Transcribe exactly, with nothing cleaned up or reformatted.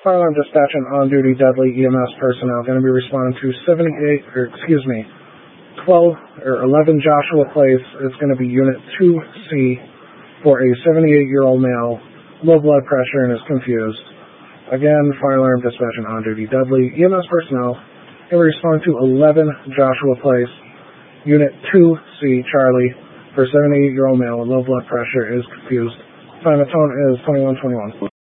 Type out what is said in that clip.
Fire alarm dispatch and on-duty deadly E M S personnel going to be responding to seventy-eight, or excuse me, twelve or eleven Joshua Place. It's going to be Unit two C for a seventy-eight-year-old male, low blood pressure, and is confused. Again, fire alarm dispatch and on-duty deadly E M S personnel going to be responding to eleven Joshua Place, Unit two C Charlie for a seventy-eight-year-old male with low blood pressure is confused. Time of tone is twenty-one twenty-one.